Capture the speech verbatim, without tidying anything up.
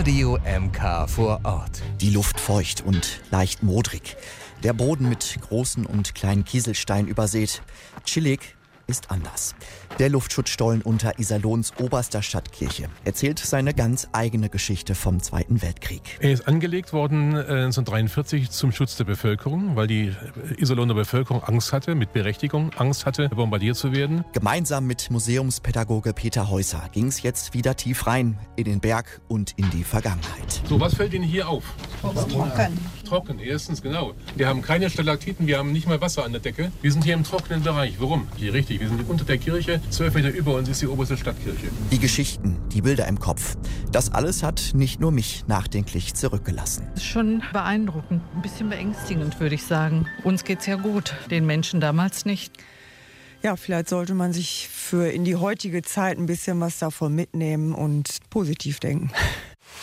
Radio M K vor Ort. Die Luft feucht und leicht modrig. Der Boden mit großen und kleinen Kieselsteinen übersät. Chillig ist anders. Der Luftschutzstollen unter Iserlohns oberster Stadtkirche erzählt seine ganz eigene Geschichte vom Zweiten Weltkrieg. Er ist angelegt worden äh, neunzehnhundertdreiundvierzig zum Schutz der Bevölkerung, weil die Iserlohner Bevölkerung Angst hatte, mit Berechtigung Angst hatte, bombardiert zu werden. Gemeinsam mit Museumspädagoge Peter Häuser ging es jetzt wieder tief rein in den Berg und in die Vergangenheit. So, was fällt Ihnen hier auf? Trocken. Trocken, erstens, genau. Wir haben keine Stalaktiten, wir haben nicht mal Wasser an der Decke. Wir sind hier im trockenen Bereich. Warum? Hier richtig, wir sind unter der Kirche. Zwölf Meter über uns ist die oberste Stadtkirche. Die Geschichten, die Bilder im Kopf. Das alles hat nicht nur mich nachdenklich zurückgelassen. Das ist schon beeindruckend, ein bisschen beängstigend, würde ich sagen. Uns geht's ja gut, den Menschen damals nicht. Ja, vielleicht sollte man sich für in die heutige Zeit ein bisschen was davon mitnehmen und positiv denken.